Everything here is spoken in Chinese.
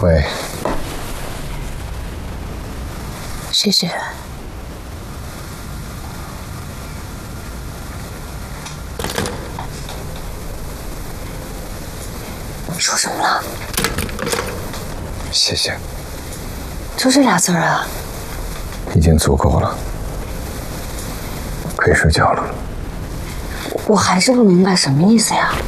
喂， 谢谢。说什么了？ 谢谢。 就这俩字儿啊？ 已经足够了，可以睡觉了。 我还是不明白什么意思呀？